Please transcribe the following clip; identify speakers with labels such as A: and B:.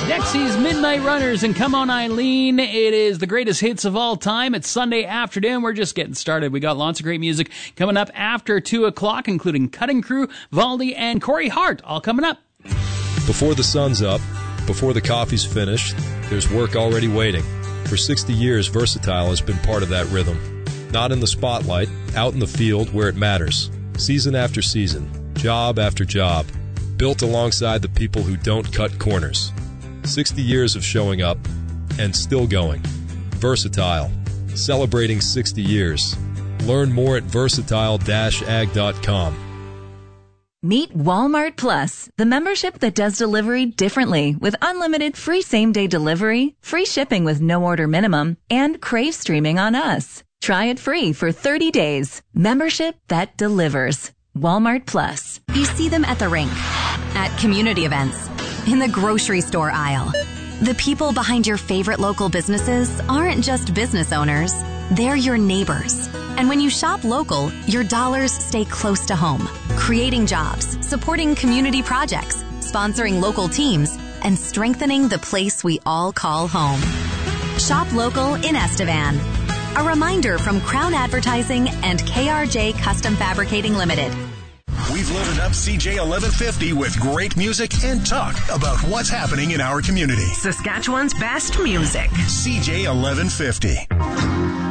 A: Dexy's Midnight Runners and Come On Eileen. It is the greatest hits of all time. It's Sunday afternoon. We're just getting started. We got lots of great music coming up after 2 o'clock, including Cutting Crew, Valdi, and Corey Hart, all coming up.
B: Before the sun's up, before the coffee's finished, there's work already waiting. For 60 years, Versatile has been part of that rhythm. Not in the spotlight, out in the field where it matters. Season after season, job after job, built alongside the people who don't cut corners. 60 years of showing up and still going. Versatile, celebrating 60 years. Learn more at versatile-ag.com.
C: Meet Walmart Plus, the membership that does delivery differently with unlimited free same-day delivery, free shipping with no order minimum, and Crave streaming on us. Try it free for 30 days. Membership that delivers. Walmart Plus.
D: You see them at the rink, at community events, in the grocery store aisle. The people behind your favorite local businesses aren't just business owners. They're your neighbors. And when you shop local, your dollars stay close to home, creating jobs, supporting community projects, sponsoring local teams, and strengthening the place we all call home. Shop local in Estevan. A reminder from Crown Advertising and KRJ Custom Fabricating Limited.
E: We've loaded up CJ 1150 with great music and talk about what's happening in our community.
F: Saskatchewan's best music.
E: CJ 1150.